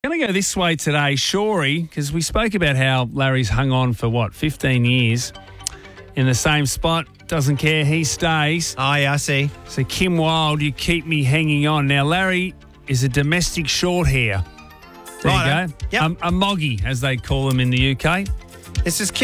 Going to go this way today, Shorey, because we spoke about how Larry's hung on for, 15 years in the same spot. Doesn't care, he stays. Oh, yeah, I see. So Kim Wilde, you keep me hanging on. Now, Larry is a domestic short hair. There you Righto. go. Yep. A moggy, as they call them in the UK. This is